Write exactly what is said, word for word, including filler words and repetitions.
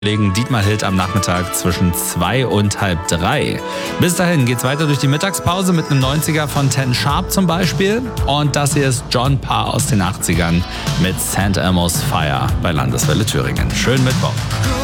Kollegen Dietmar Hild am Nachmittag zwischen zwei und halb drei. Bis dahin geht's weiter durch die Mittagspause mit einem neunziger von Ten Sharp zum Beispiel. Und das hier ist John Parr aus den achtzigern mit Saint Elmo's Fire bei Landeswelle Thüringen. Schönen Mittwoch.